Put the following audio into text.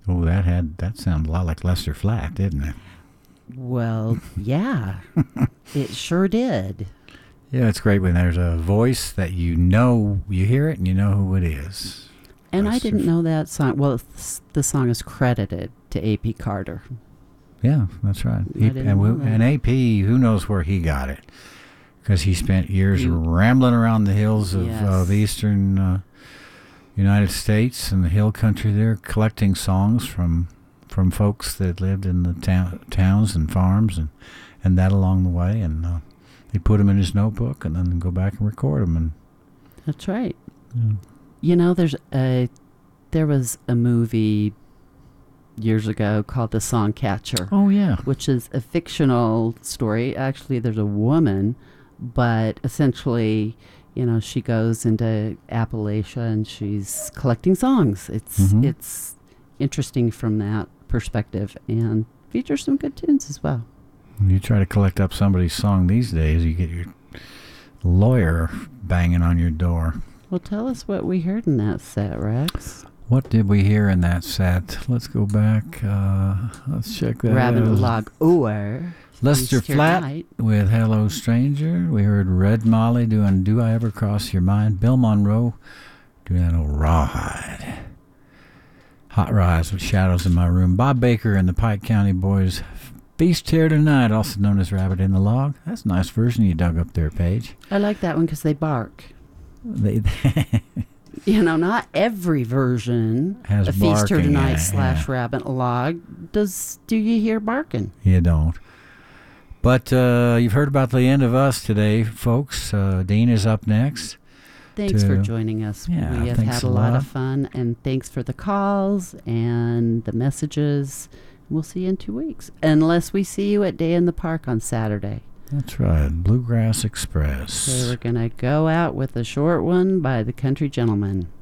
Oh, that sounded a lot like Lester Flatt, didn't it? Well, yeah, it sure did. Yeah, it's great when there's a voice that you hear it and you know who it is. And I didn't know that song. Well, the song is credited to A.P. Carter. Yeah, that's right. And A.P., who knows where he got it? Because he spent years rambling around the hills of eastern United States and the hill country there, collecting songs from folks that lived in the towns and farms and that along the way. And he'd put them in his notebook and then go back and record them. And that's right. Yeah. You know, there was a movie years ago called The Songcatcher. Oh, yeah. Which is a fictional story. Actually, there's a woman, but essentially, you know, she goes into Appalachia and she's collecting songs. It's interesting from that perspective and features some good tunes as well. When you try to collect up somebody's song these days, you get your lawyer banging on your door. Well, tell us what we heard in that set, Rex. What did we hear in that set? Let's go back. Let's check that Rabbit out. Log Oor. Lester Flatt with Hello Stranger. We heard Red Molly doing Do I Ever Cross Your Mind. Bill Monroe doing that old Rawhide. Hot Rise with Shadows in My Room. Bob Baker and the Pike County Boys. Feast Here Tonight, also known as Rabbit in the Log. That's a nice version you dug up there, Paige. I like that one because they bark. You know, not every version has of Feast Here Tonight / yeah. Rabbit in the Log do you hear barking. You don't. But you've heard about the end of us today, folks. Dean is up next. Thanks for joining us. Yeah, we have had a lot of fun, and thanks for the calls and the messages. We'll see you in 2 weeks, unless we see you at Day in the Park on Saturday. That's right, Bluegrass Express. So we're going to go out with a short one by the Country Gentlemen.